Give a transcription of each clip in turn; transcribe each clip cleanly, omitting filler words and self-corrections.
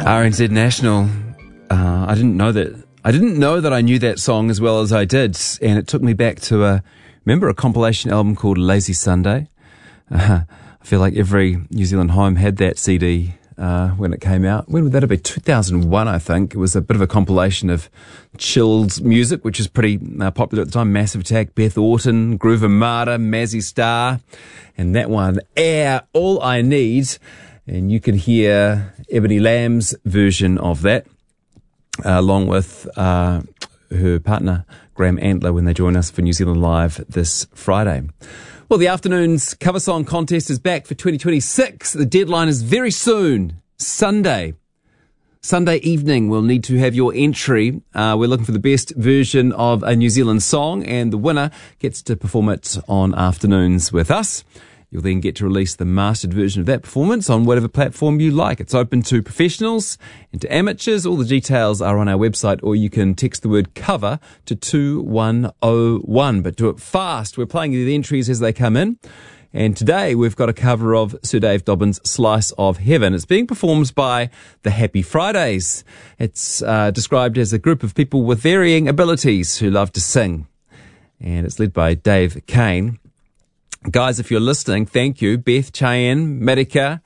RNZ National. I didn't know that I knew that song as well as I did, and it took me back to remember a compilation album called Lazy Sunday. I feel like every New Zealand home had that CD when it came out. When would that have been? 2001, I think. It was a bit of a compilation of chilled music, which is pretty popular at the time. Massive Attack, Beth Orton, Groove Armada, Mazzy Star, and that one, Air, All I Need. And you can hear Ebony Lamb's version of that, along with her partner, Graham Antler, when they join us for New Zealand Live this Friday. Well, the afternoon's cover song contest is back for 2026. The deadline is very soon, Sunday evening. We'll need to have your entry. We're looking for the best version of a New Zealand song, and the winner gets to perform it on afternoons with us. You'll then get to release the mastered version of that performance on whatever platform you like. It's open to professionals and to amateurs. All the details are on our website, or you can text the word cover to 2101. But do it fast. We're playing the entries as they come in. And today we've got a cover of Sir Dave Dobbyn's Slice of Heaven. It's being performed by the Happy Fridays. It's described as a group of people with varying abilities who love to sing. And it's led by Dave Kane. Guys, if you're listening, thank you. Beth, Cheyenne, Marika,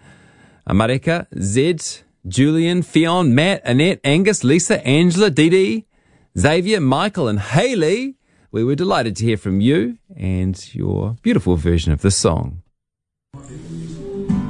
Zed, Julian, Fionn, Matt, Annette, Angus, Lisa, Angela, Dee, Xavier, Michael, and Hayley. We were delighted to hear from you and your beautiful version of this song.